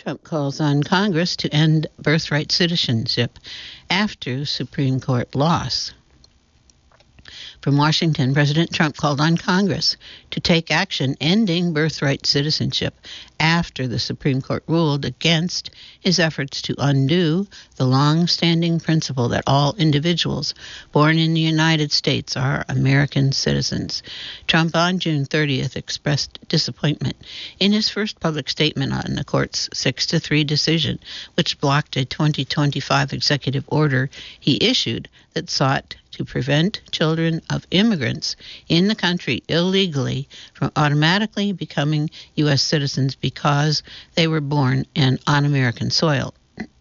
Trump calls on Congress to end birthright citizenship after Supreme Court loss. From Washington, President Trump called on Congress to take action ending birthright citizenship after the Supreme Court ruled against his efforts to undo the long-standing principle that all individuals born in the United States are American citizens. Trump on June 30th expressed disappointment in his first public statement on the court's 6-3 decision, which blocked a 2025 executive order he issued that sought to prevent children of immigrants in the country illegally from automatically becoming U.S. citizens because they were born on American soil.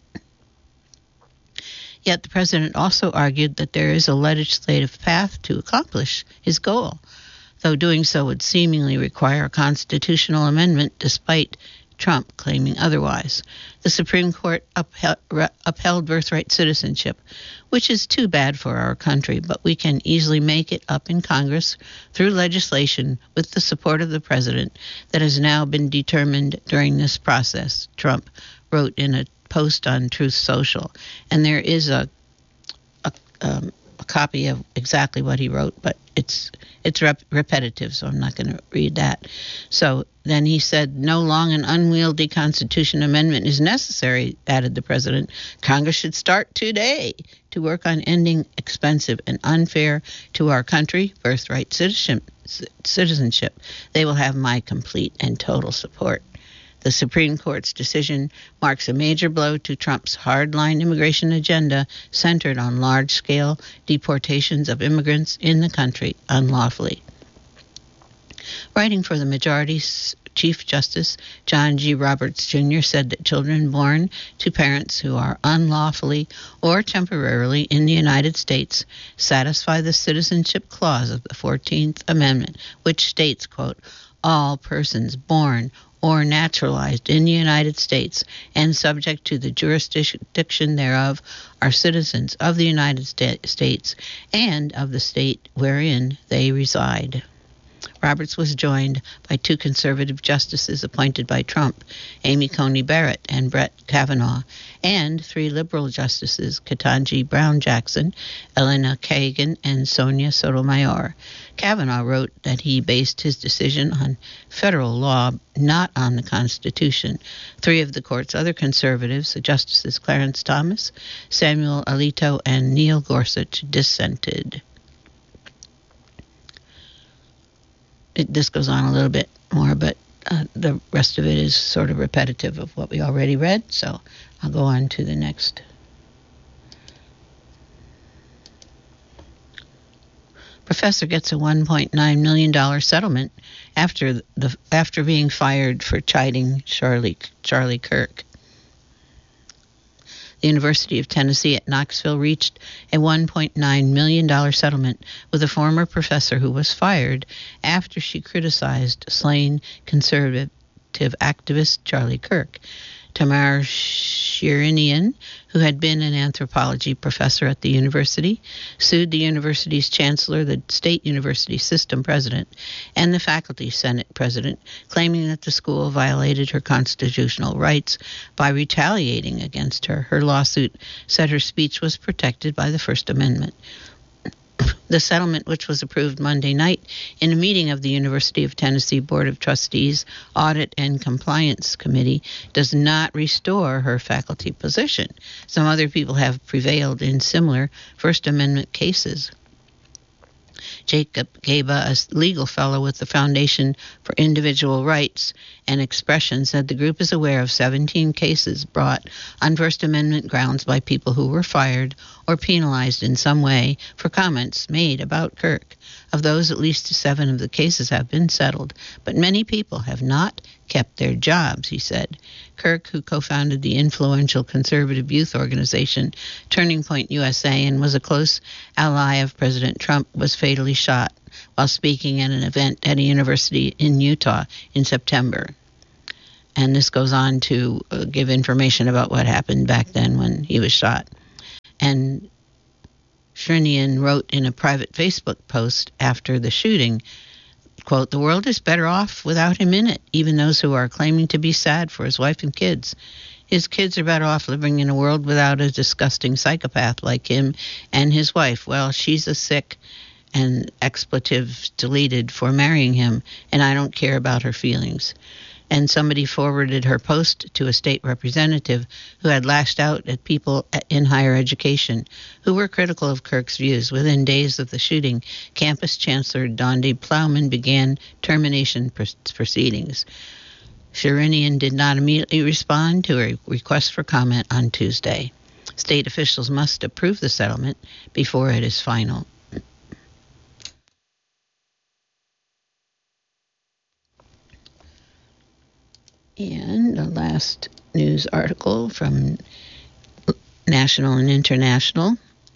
Yet the president also argued that there is a legislative path to accomplish his goal, though doing so would seemingly require a constitutional amendment despite Trump claiming otherwise. The Supreme Court upheld birthright citizenship, which is too bad for our country, but we can easily make it up in Congress through legislation with the support of the president that has now been determined during this process, Trump wrote in a post on Truth Social. And there is a copy of exactly what he wrote, but it's repetitive, so I'm not going to read that. So then he said, no long and unwieldy Constitution amendment is necessary, added the president. Congress should start today to work on ending expensive and unfair to our country birthright citizenship. They will have my complete and total support. The Supreme Court's decision marks a major blow to Trump's hardline immigration agenda centered on large-scale deportations of immigrants in the country unlawfully. Writing for the majority's Chief Justice John G. Roberts Jr. said that children born to parents who are unlawfully or temporarily in the United States satisfy the citizenship clause of the 14th Amendment, which states, quote, all persons born or naturalized in the United States and subject to the jurisdiction thereof are citizens of the United States and of the state wherein they reside. Roberts was joined by two conservative justices appointed by Trump, Amy Coney Barrett and Brett Kavanaugh, and three liberal justices, Ketanji Brown Jackson, Elena Kagan, and Sonia Sotomayor. Kavanaugh wrote that he based his decision on federal law, not on the Constitution. Three of the court's other conservatives, the Justices Clarence Thomas, Samuel Alito, and Neil Gorsuch, dissented. This goes on a little bit more, but the rest of it is sort of repetitive of what we already read, so I'll go on to the next. Professor gets a $1.9 million settlement after being fired for chiding Charlie Kirk. The University of Tennessee at Knoxville reached a $1.9 million settlement with a former professor who was fired after she criticized slain conservative activist Charlie Kirk. Tamar Shirinian, who had been an anthropology professor at the university, sued the university's chancellor, the state university system president, and the faculty senate president, claiming that the school violated her constitutional rights by retaliating against her. Her lawsuit said her speech was protected by the First Amendment. The settlement, which was approved Monday night in a meeting of the University of Tennessee Board of Trustees Audit and Compliance Committee, does not restore her faculty position. Some other people have prevailed in similar First Amendment cases. Jacob Gaba, a legal fellow with the Foundation for Individual Rights and Expression, said the group is aware of 17 cases brought on First Amendment grounds by people who were fired or penalized in some way for comments made about Kirk. Of those, at least 7 of the cases have been settled, but many people have not kept their jobs, he said. Kirk, who co-founded the influential conservative youth organization Turning Point USA and was a close ally of President Trump, was fatally shot while speaking at an event at a university in Utah in September. And this goes on to give information about what happened back then when he was shot. And Shrinian wrote in a private Facebook post after the shooting, Quote, the world is better off without him in it, even those who are claiming to be sad for his wife and kids. His kids are better off living in a world without a disgusting psychopath like him and his wife. Well, she's a sick and expletives deleted for marrying him, and I don't care about her feelings. And somebody forwarded her post to a state representative who had lashed out at people in higher education who were critical of Kirk's views. Within days of the shooting, campus chancellor Dondi Plowman began termination proceedings. Sherinian did not immediately respond to a request for comment on Tuesday. State officials must approve the settlement before it is final. And the last news article from National and International,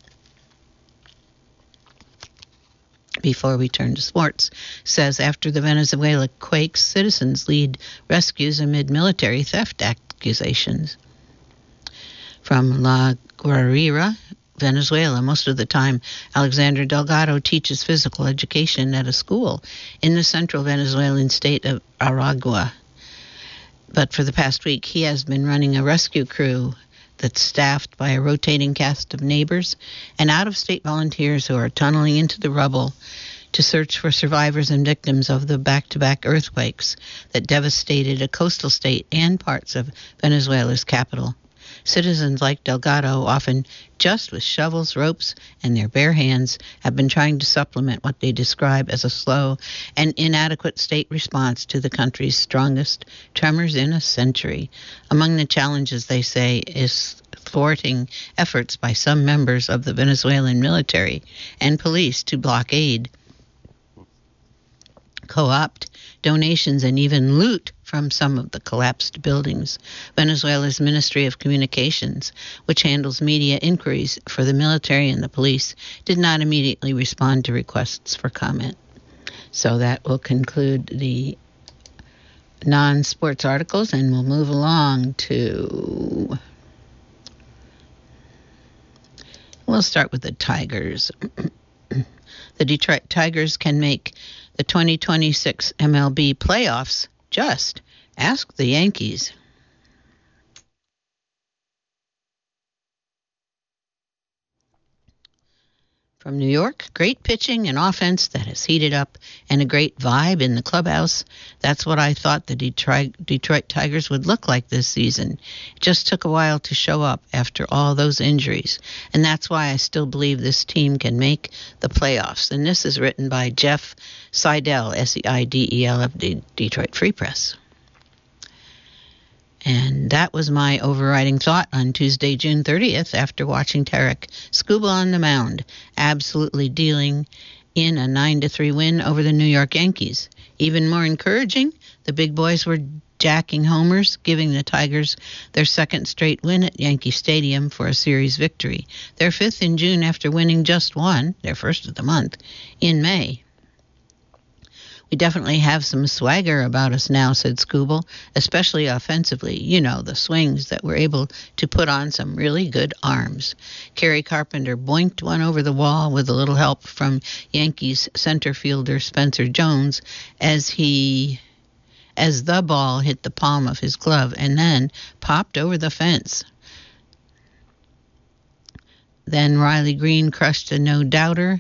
before we turn to sports, says after the Venezuela quakes, citizens lead rescues amid military theft accusations. From La Guarira, Venezuela, most of the time, Alexander Delgado teaches physical education at a school in the central Venezuelan state of Aragua. But for the past week, he has been running a rescue crew that's staffed by a rotating cast of neighbors and out-of-state volunteers who are tunneling into the rubble to search for survivors and victims of the back-to-back earthquakes that devastated a coastal state and parts of Venezuela's capital. Citizens like Delgado, often just with shovels, ropes, and their bare hands, have been trying to supplement what they describe as a slow and inadequate state response to the country's strongest tremors in a century. Among the challenges, they say, is thwarting efforts by some members of the Venezuelan military and police to blockade, co-opt donations, and even loot from some of the collapsed buildings. Venezuela's Ministry of Communications, which handles media inquiries for the military and the police, did not immediately respond to requests for comment. So that will conclude the non-sports articles, and we'll move along to... We'll start with the Tigers. The Detroit Tigers can make the 2026 MLB playoffs. Just ask the Yankees. From New York, great pitching and offense that has heated up and a great vibe in the clubhouse. That's what I thought the Detroit Tigers would look like this season. It just took a while to show up after all those injuries. And that's why I still believe this team can make the playoffs. And this is written by Jeff Seidel, Seidel of the Detroit Free Press. And that was my overriding thought on Tuesday, June 30th, after watching Tarek Skubal on the mound, absolutely dealing in a 9-3 win over the New York Yankees. Even more encouraging, the big boys were jacking homers, giving the Tigers their second straight win at Yankee Stadium for a series victory. Their fifth in June after winning just one, their first of the month, in May. We definitely have some swagger about us now, said Skubal, especially offensively. You know, the swings that we're able to put on some really good arms. Kerry Carpenter boinked one over the wall with a little help from Yankees center fielder Spencer Jones as the ball hit the palm of his glove and then popped over the fence. Then Riley Green crushed a no-doubter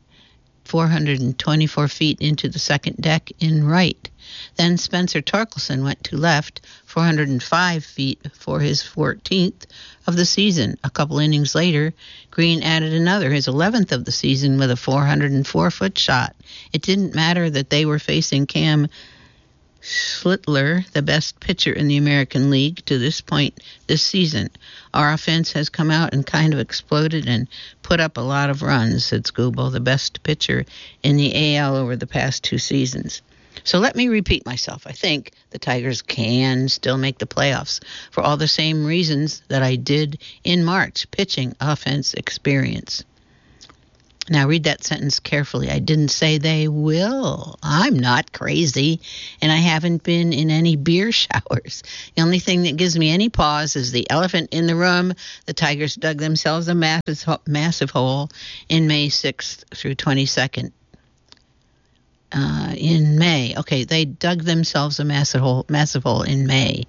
424 feet into the second deck in right. Then Spencer Torkelson went to left 405 feet for his 14th of the season. A couple innings later, Green added another, his 11th of the season, with a 404-foot shot. It didn't matter that they were facing Cam Schlittler, the best pitcher in the American League to this point this season. Our offense has come out and kind of exploded and put up a lot of runs, said Skubal, the best pitcher in the AL over the past 2 seasons. So let me repeat myself. I think the Tigers can still make the playoffs for all the same reasons that I did in March, pitching, offense, experience. Now read that sentence carefully. I didn't say they will. I'm not crazy, and I haven't been in any beer showers. The only thing that gives me any pause is the elephant in the room. The Tigers dug themselves a massive hole in May 6th through 22nd. in May. Okay, they dug themselves a massive hole in May.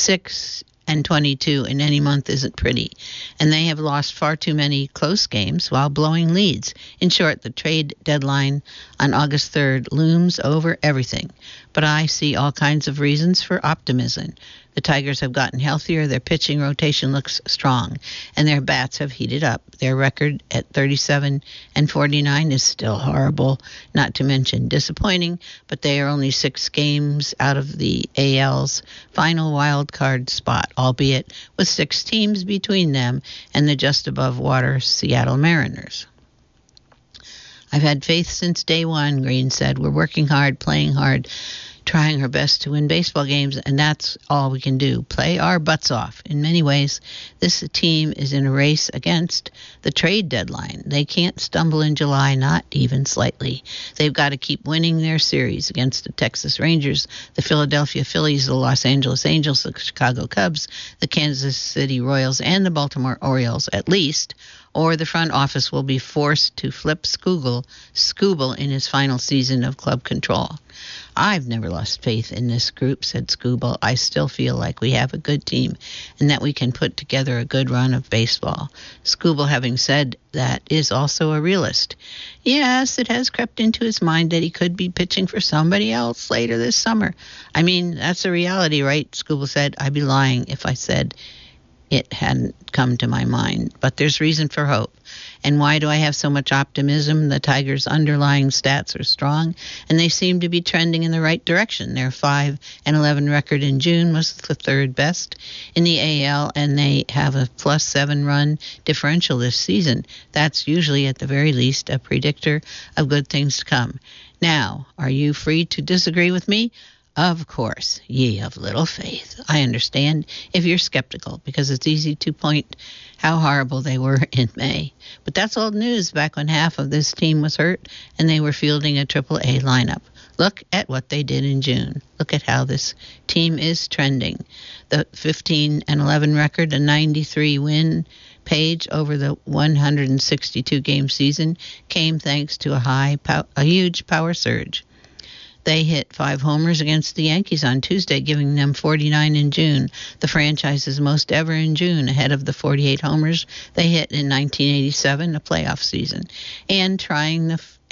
6-22 in any month isn't pretty, and they have lost far too many close games while blowing leads. In short, the trade deadline on August 3rd looms over everything, but I see all kinds of reasons for optimism. The Tigers have gotten healthier, their pitching rotation looks strong, and their bats have heated up. Their record at 37-49 is still horrible, not to mention disappointing, but they are only 6 games out of the AL's final wild card spot, albeit with 6 teams between them and the just above water Seattle Mariners. I've had faith since day one, Green said. We're working hard, playing hard, trying our best to win baseball games, and that's all we can do. Play our butts off. In many ways, this team is in a race against the trade deadline. They can't stumble in July, not even slightly. They've got to keep winning their series against the Texas Rangers, the Philadelphia Phillies, the Los Angeles Angels, the Chicago Cubs, the Kansas City Royals, and the Baltimore Orioles, at least, or the front office will be forced to flip Skubal in his final season of club control. I've never lost faith in this group, said Skubal. I still feel like we have a good team and that we can put together a good run of baseball. Skubal, having said that, is also a realist. Yes, it has crept into his mind that he could be pitching for somebody else later this summer. I mean, that's a reality, right? Skubal said. I'd be lying if I said it hadn't come to my mind, but there's reason for hope. And why do I have so much optimism? The Tigers' underlying stats are strong, and they seem to be trending in the right direction. Their 5-11 record in June was the 3rd best in the AL, and they have a +7 run differential this season. That's usually, at the very least, a predictor of good things to come. Now, are you free to disagree with me? Of course, ye of little faith. I understand if you're skeptical, because it's easy to point how horrible they were in May. But that's old news back when half of this team was hurt and they were fielding a AAA lineup. Look at what they did in June. Look at how this team is trending. The 15-11 record, a 93-win page over the 162-game season, came thanks to a huge power surge. They hit 5 homers against the Yankees on Tuesday, giving them 49 in June, the franchise's most ever in June, ahead of the 48 homers they hit in 1987, a playoff season, and tying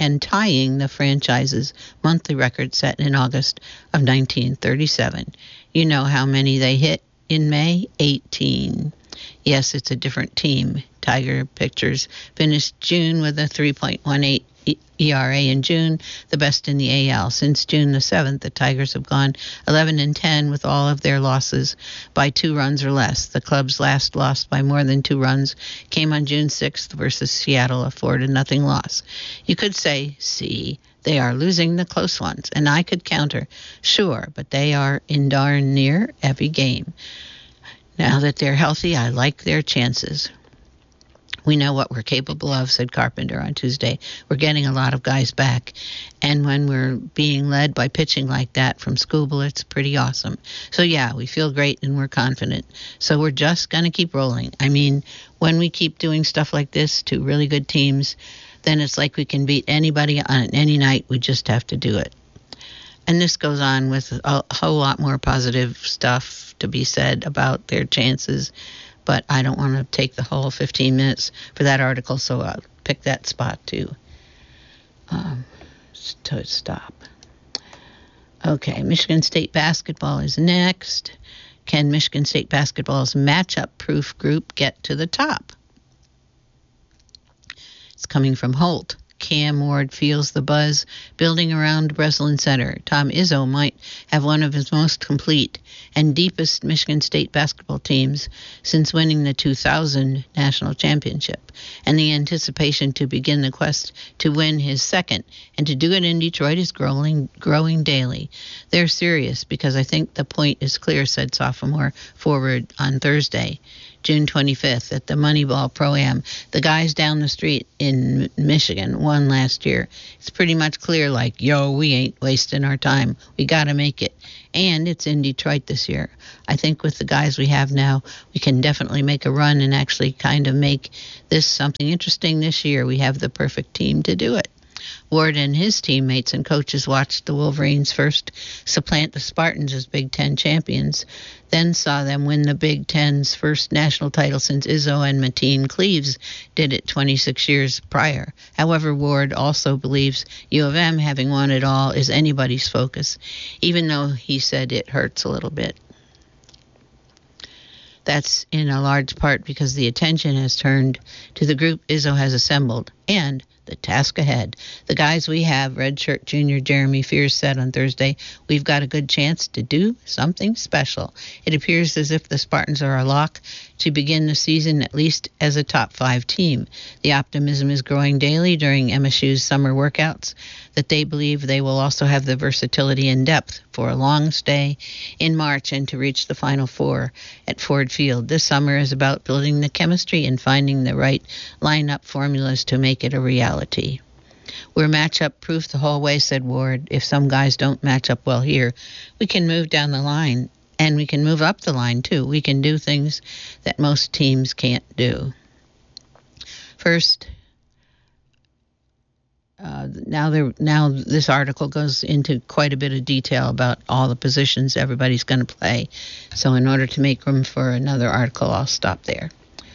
the franchise's monthly record set in August of 1937. You know how many they hit in May? 18. Yes, it's a different team. Tiger pitchers finished June with a 3.18 ERA in June, the best in the AL. Since June the 7th, the Tigers have gone 11-10 with all of their losses by 2 runs or less. The club's last loss by more than 2 runs came on June 6th versus Seattle, a 4-0 loss. You could say, see, they are losing the close ones, and I could counter, sure, but they are in darn near every game. Now that they're healthy, I like their chances. We know what we're capable of, said Carpenter on Tuesday. We're getting a lot of guys back. And when we're being led by pitching like that from Skubal, it's pretty awesome. So, yeah, we feel great and we're confident. So we're just going to keep rolling. I mean, when we keep doing stuff like this to really good teams, then it's like we can beat anybody on any night. We just have to do it. And this goes on with a whole lot more positive stuff to be said about their chances. But I don't want to take the whole 15 minutes for that article, so I'll pick that spot to stop. Okay, Michigan State basketball is next. Can Michigan State basketball's matchup-proof group get to the top? It's coming from Holt. Cam Ward feels the buzz building around Breslin Center. Tom Izzo might have one of his most complete and deepest Michigan State basketball teams since winning the 2000 national championship, and the anticipation to begin the quest to win his second and to do it in Detroit is growing daily. They're serious because I think the point is clear, said sophomore forward on Thursday, June 25th, at the Moneyball Pro-Am. The guys down the street in Michigan won last year. It's pretty much clear, like, yo, we ain't wasting our time. We got to make it. And it's in Detroit this year. I think with the guys we have now, we can definitely make a run and actually kind of make this something interesting this year. We have the perfect team to do it. Ward and his teammates and coaches watched the Wolverines first supplant the Spartans as Big Ten champions, then saw them win the Big Ten's first national title since Izzo and Mateen Cleaves did it 26 years prior. However, Ward also believes U of M, having won it all, is anybody's focus, even though he said it hurts a little bit. That's in a large part because the attention has turned to the group Izzo has assembled and the task ahead. The guys we have, redshirt junior Jeremy Fears said on Thursday, we've got a good chance to do something special. It appears as if the Spartans are a lock to begin the season at least as a top 5 team. The optimism is growing daily during MSU's summer workouts that they believe they will also have the versatility and depth for a long stay in March and to reach the Final Four at Ford Field. This summer is about building the chemistry and finding the right lineup formulas to make it a reality. We're matchup proof the whole way, said Ward. If some guys don't match up well here, we can move down the line, and we can move up the line too. We can do things that most teams can't do. First, now this article goes into quite a bit of detail about all the positions everybody's going to play. So in order to make room for another article, I'll stop there.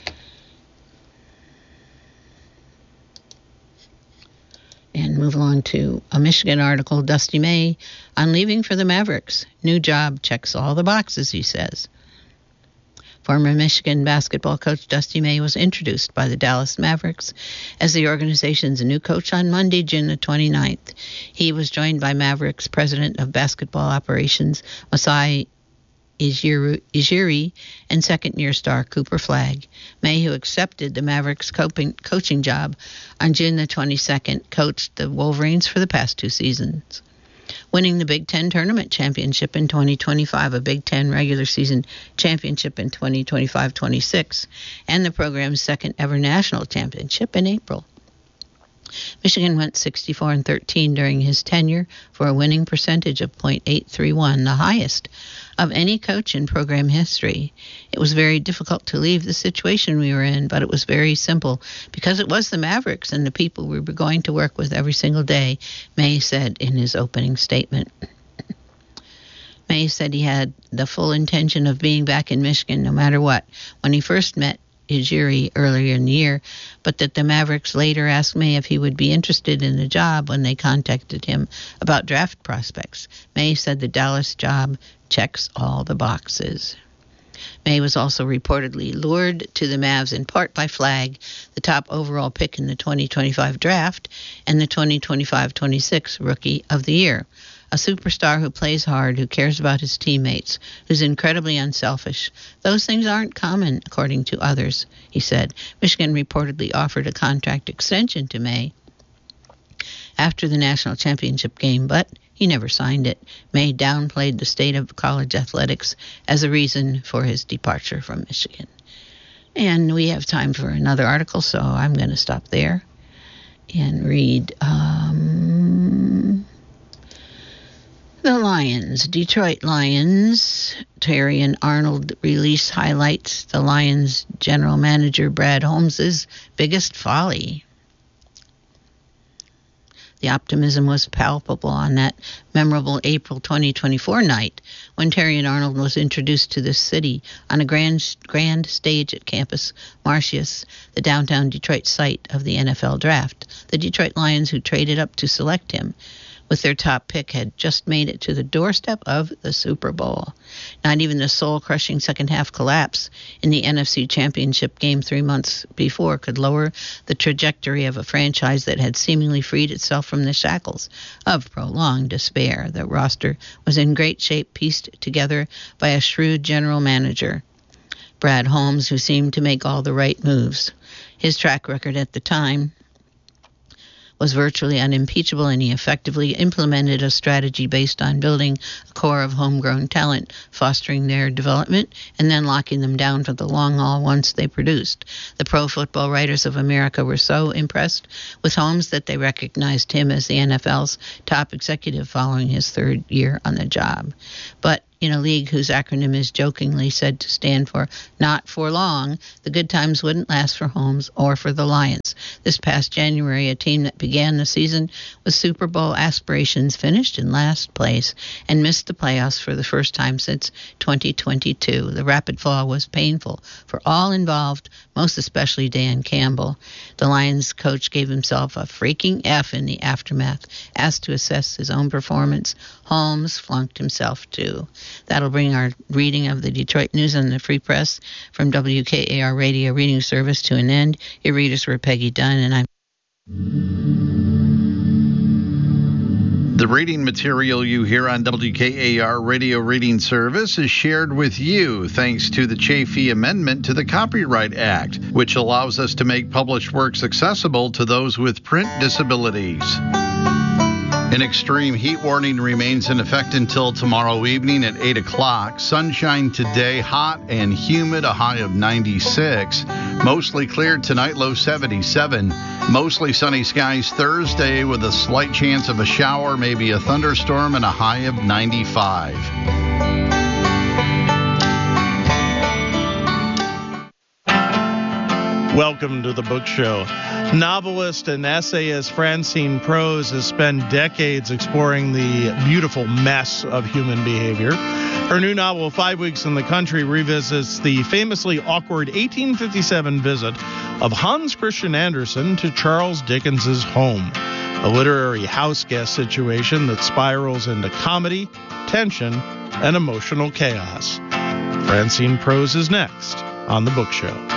And move along to a Michigan article, Dusty May on leaving for the Mavericks. New job checks all the boxes, he says. Former Michigan basketball coach Dusty May was introduced by the Dallas Mavericks as the organization's new coach on Monday, June the 29th. He was joined by Mavericks president of basketball operations, Masai Ujiri, and second-year star Cooper Flagg. May, who accepted the Mavericks coaching job on June the 22nd, coached the Wolverines for the past 2 seasons, winning the Big Ten Tournament Championship in 2025, a Big Ten regular season championship in 2025-26, and the program's second ever national championship in April. Michigan went 64-13 during his tenure for a winning percentage of .831, the highest of any coach in program history. It was very difficult to leave the situation we were in, but it was very simple because it was the Mavericks and the people we were going to work with every single day, May said in his opening statement. May said he had the full intention of being back in Michigan no matter what when he first met Ujiri earlier in the year, but that the Mavericks later asked May if he would be interested in the job when they contacted him about draft prospects. May said the Dallas job checks all the boxes. May was also reportedly lured to the Mavs in part by Flagg, the top overall pick in the 2025 draft and the 2025-26 Rookie of the Year. A superstar who plays hard, who cares about his teammates, who's incredibly unselfish. Those things aren't common, according to others, he said. Michigan reportedly offered a contract extension to May after the national championship game, but he never signed it. May downplayed the state of college athletics as a reason for his departure from Michigan. And we have time for another article, so I'm going to stop there and read the Lions. Detroit Lions. Terrion Arnold release highlights the Lions general manager Brad Holmes' biggest folly. The optimism was palpable on that memorable April 2024 night when Terrion Arnold was introduced to this city on a grand stage at Campus Martius, the downtown Detroit site of the NFL draft. The Detroit Lions, who traded up to select him with their top pick, had just made it to the doorstep of the Super Bowl. Not even the soul-crushing second-half collapse in the NFC Championship game 3 months before could lower the trajectory of a franchise that had seemingly freed itself from the shackles of prolonged despair. The roster was in great shape, pieced together by a shrewd general manager, Brad Holmes, who seemed to make all the right moves. His track record at the time was virtually unimpeachable, and he effectively implemented a strategy based on building a core of homegrown talent, fostering their development, and then locking them down for the long haul once they produced. The Pro Football Writers of America were so impressed with Holmes that they recognized him as the NFL's top executive following his 3rd year on the job. But in a league whose acronym is jokingly said to stand for Not For Long, the good times wouldn't last for Holmes or for the Lions. This past January, a team that began the season with Super Bowl aspirations finished in last place and missed the playoffs for the first time since 2022. The rapid fall was painful for all involved, most especially Dan Campbell. The Lions coach gave himself a freaking F in the aftermath. Asked to assess his own performance, Holmes flunked himself too. That'll bring our reading of the Detroit News and the Free Press from WKAR Radio Reading Service to an end. Your readers were Peggy Dunn, and I'm... The reading material you hear on WKAR Radio Reading Service is shared with you thanks to the Chafee Amendment to the Copyright Act, which allows us to make published works accessible to those with print disabilities. An extreme heat warning remains in effect until tomorrow evening at 8 o'clock. Sunshine today, hot and humid, a high of 96. Mostly clear tonight, low 77. Mostly sunny skies Thursday with a slight chance of a shower, maybe a thunderstorm, and a high of 95. Welcome to the Book Show. Novelist and essayist Francine Prose has spent decades exploring the beautiful mess of human behavior. Her new novel, 5 Weeks in the Country, revisits the famously awkward 1857 visit of Hans Christian Andersen to Charles Dickens's home, a literary house guest situation that spirals into comedy, tension, and emotional chaos. Francine Prose is next on the Book Show.